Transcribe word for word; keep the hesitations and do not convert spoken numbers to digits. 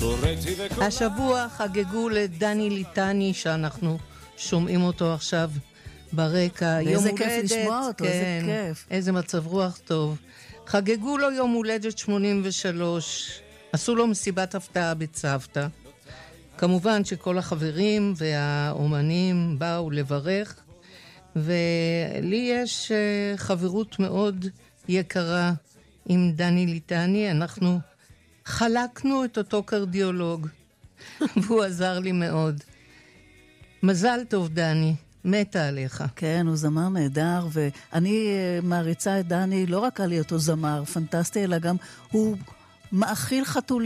השבוע חגגו לדני ליטני, שאנחנו שומעים אותו עכשיו ברקע. ואיזה כיף לשמוע אותו, איזה כיף. איזה מצב רוח טוב. חגגו לו יום הולדת שמונים ושלוש, עשו לו מסיבת הפתעה בצוותא. כמובן שכל החברים והאומנים באו לברך, ולי יש חברות מאוד יקרה עם דני ליטני. אנחנו חלקנו את אותו קרדיולוג, והוא עזר לי מאוד. מזל טוב דני, מתה עליך. כן, הוא זמר נהדר, ואני מעריצה את דני לא רק על היותו זמר פנטסטי, אלא גם הוא מאכיל חתולים.